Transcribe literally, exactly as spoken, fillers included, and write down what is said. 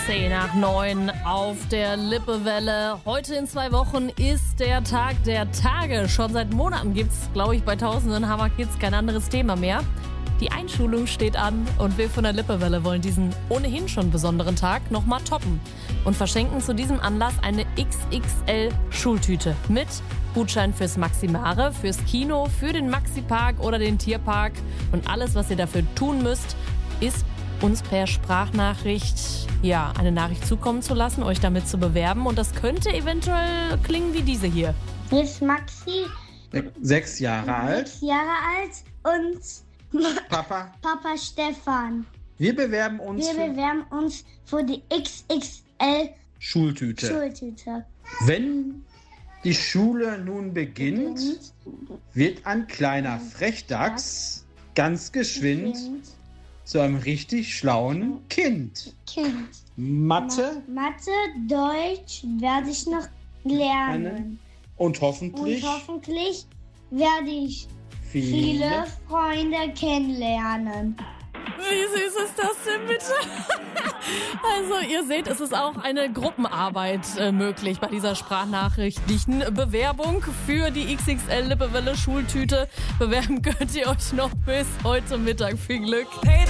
zehn nach neun auf der Lippewelle. Heute in zwei Wochen ist der Tag der Tage. Schon seit Monaten gibt es, glaube ich, bei tausenden Hammer Kids kein anderes Thema mehr. Die Einschulung steht an und wir von der Lippewelle wollen diesen ohnehin schon besonderen Tag nochmal toppen und verschenken zu diesem Anlass eine X X L-Schultüte mit Gutschein fürs Maximare, fürs Kino, für den Maxi-Park oder den Tierpark. Und alles, was ihr dafür tun müsst, ist uns per Sprachnachricht ja, eine Nachricht zukommen zu lassen, euch damit zu bewerben. Und das könnte eventuell klingen wie diese hier. Hier ist Maxi. Sechs Jahre alt. Sechs Jahre alt und Papa. Papa Stefan. Wir bewerben uns Wir für bewerben uns für die X X L Schultüte. Schultüte. Wenn die Schule nun beginnt, wird ein kleiner Frechdachs ganz geschwind zu einem richtig schlauen Kind. Kind. Mathe Mathe, Deutsch werde ich noch lernen. und hoffentlich, Und hoffentlich werde ich viele, viele Freunde kennenlernen. Wie süß ist das denn bitte? Also ihr seht, es ist auch eine Gruppenarbeit äh, möglich bei dieser sprachnachrichtlichen Bewerbung für die X X L Lippewelle Schultüte. Bewerben könnt ihr euch noch bis heute Mittag. Viel Glück. Hey,